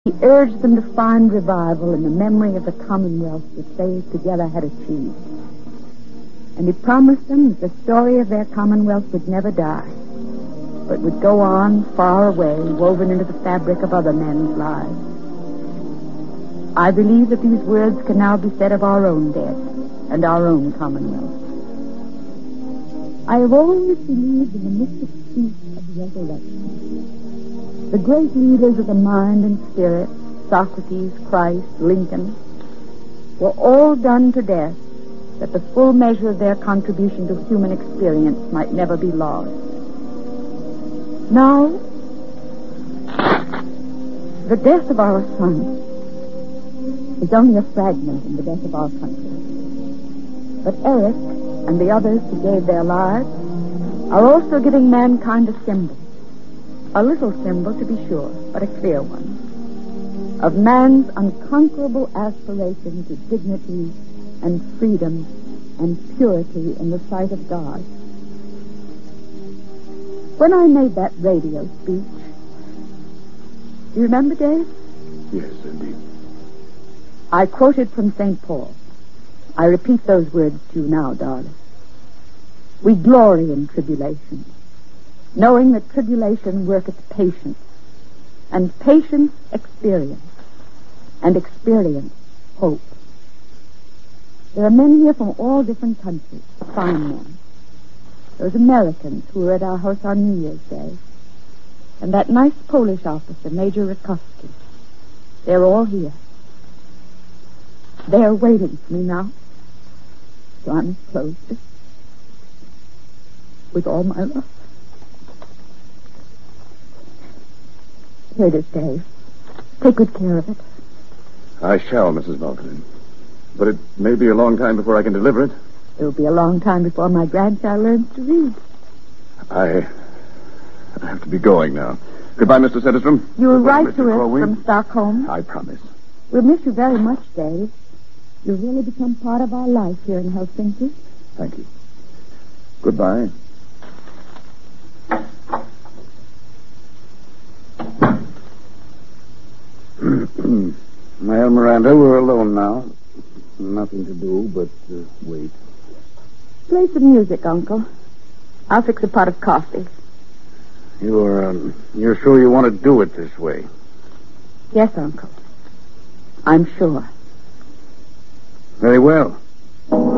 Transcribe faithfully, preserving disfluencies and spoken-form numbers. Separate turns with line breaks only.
He urged them to find revival in the memory of the commonwealth that they together had achieved. And he promised them that the story of their commonwealth would never die, but would go on far away, woven into the fabric of other men's lives. I believe that these words can now be said of our own dead and our own commonwealth. I have always believed in the mystic peace of resurrection. The great leaders of the mind and spirit, Socrates, Christ, Lincoln, were all done to death that the full measure of their contribution to human experience might never be lost. Now, the death of our sun is only a fragment in the death of our country. But Eric and the others who gave their lives are also giving mankind a symbol. A little symbol, to be sure, but a clear one, of man's unconquerable aspiration to dignity and freedom and purity in the sight of God. When I made that radio speech, do you remember, Dave?
Yes, indeed.
I quoted from Saint Paul. I repeat those words to you now, darling. We glory in tribulation, knowing that tribulation worketh patience, and patience experience, and experience hope. There are men here from all different countries, fine men. Those Americans who were at our house on New Year's Day, and that nice Polish officer, Major Rakowski. They're all here. They're waiting for me now. So I must close this with all my love. Here it is, Dave. Take good care of it.
I shall, Missus Malkin. But it may be a long time before I can deliver it.
It'll be a long time before my grandchild learns to read.
I... I have to be going now. Goodbye, Mister Setterstrom.
You'll
Goodbye,
write
Mister
to us
Corwin.
from Stockholm.
I promise.
We'll miss you very much, Dave. You've really become part of our life here in Helsinki.
Thank you. Goodbye.
Well, Miranda, we're alone now. Nothing to do but uh, wait.
Play some music, Uncle. I'll fix a pot of coffee.
You're, um, you're sure you want to do it this way?
Yes, Uncle. I'm sure.
Very well.